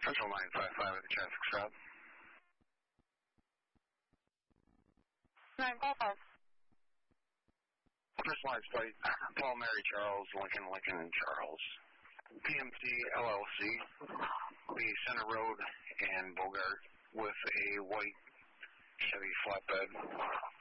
Central 955 at the traffic stop. 955. First license plate, Paul, Mary, Charles, Lincoln, and Charles. PMT LLC, the Center Road and Bogart with a white Chevy flatbed.